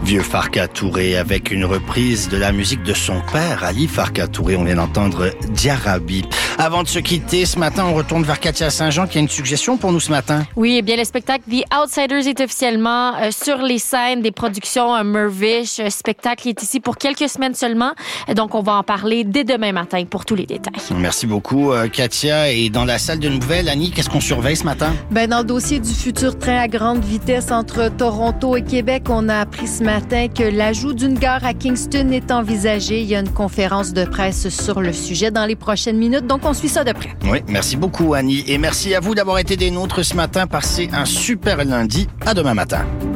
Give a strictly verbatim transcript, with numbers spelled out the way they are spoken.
Vieux Farka Touré avec une reprise de la musique de son père, Ali Farka Touré. On vient d'entendre Diarabi. Avant de se quitter, ce matin, on retourne vers Katia Saint-Jean qui a une suggestion pour nous ce matin. Oui, eh bien, le spectacle The Outsiders est officiellement euh, sur les scènes des productions euh, Mervish. Le spectacle est ici pour quelques semaines seulement. Donc, on va en parler dès demain matin pour tous les détails. Merci beaucoup, euh, Katia. Et dans la salle de nouvelles, Annie, qu'est-ce qu'on surveille ce matin? Ben, dans le dossier du futur train à grande vitesse entre Toronto et Québec, on a appris ce matin que l'ajout d'une gare à Kingston est envisagé. Il y a une conférence de presse sur le sujet dans les prochaines minutes, donc on suit ça de près. Oui, merci beaucoup, Annie. Et merci à vous d'avoir été des nôtres ce matin. Passez un super lundi. À demain matin.